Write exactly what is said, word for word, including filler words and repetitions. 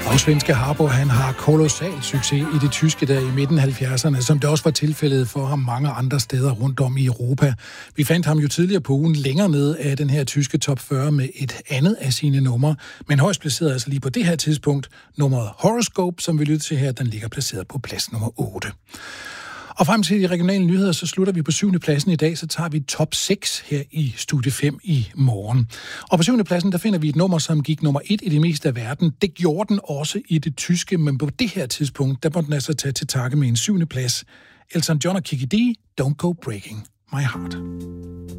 Og svenske Harbo, han har kolossal succes i det tyske der i midten af halvfjerdserne, som det også var tilfældet for ham mange andre steder rundt om i Europa. Vi fandt ham jo tidligere på ugen længere ned af den her tyske top fyrre med et andet af sine numre, men højst placeret altså lige på det her tidspunkt. Nummeret Horoscope, som vi lytter til her, den ligger placeret på plads nummer otte. Og frem til de regionale nyheder, så slutter vi på syvende pladsen i dag, så tager vi top seks her i Studie fem i morgen. Og på syvende pladsen, der finder vi et nummer, som gik nummer et i det meste af verden. Det gjorde den også i det tyske, men på det her tidspunkt, der må den altså tage til takke med en syvende plads. Elton John og Kiki D, Don't Go Breaking My Heart.